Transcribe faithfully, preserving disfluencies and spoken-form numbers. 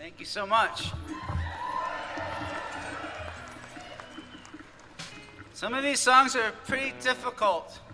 Thank you so much. Some of these songs are pretty difficult.